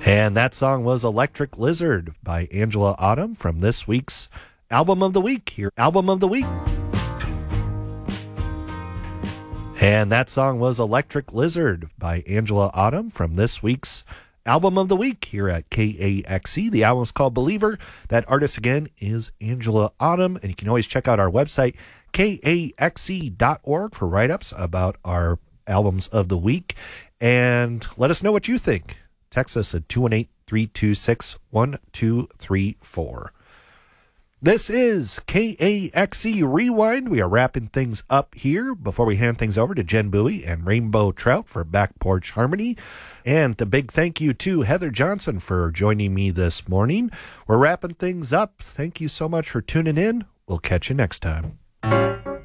And that song was Electric Lizard by Angela Autumn from this week's Album of the Week. Here, Album of the Week. And that song was Electric Lizard by Angela Autumn from this week's Album of the Week here at KAXE. The album is called Believer. That artist again is Angela Autumn. And you can always check out our website, kaxe.org, for write-ups about our albums of the week. And let us know what you think. Text us at 218-326-1234. This is KAXE Rewind. We are wrapping things up here before we hand things over to Jen Bowie and Rainbow Trout for Back Porch Harmony. And a big thank you to Heather Johnson for joining me this morning. We're wrapping things up. Thank you so much for tuning in. We'll catch you next time.